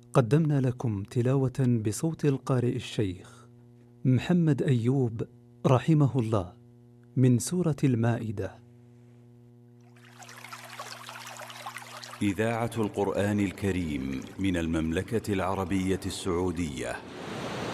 قدمنا لكم تلاوة بصوت القارئ الشيخ محمد أيوب رحمه الله من سورة المائدة. إذاعة القرآن الكريم من المملكة العربية السعودية.